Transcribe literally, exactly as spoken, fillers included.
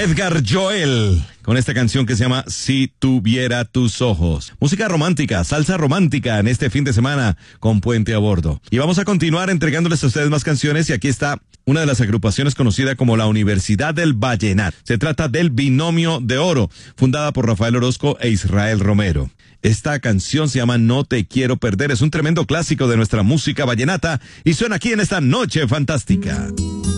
Edgar Joel, con esta canción que se llama Si tuviera tus ojos. Música romántica, salsa romántica en este fin de semana con Puente a Bordo. Y vamos a continuar entregándoles a ustedes más canciones y aquí está una de las agrupaciones conocida como la Universidad del Vallenato. Se trata del Binomio de Oro, fundada por Rafael Orozco e Israel Romero. Esta canción se llama No te quiero perder, es un tremendo clásico de nuestra música vallenata y suena aquí en esta noche fantástica.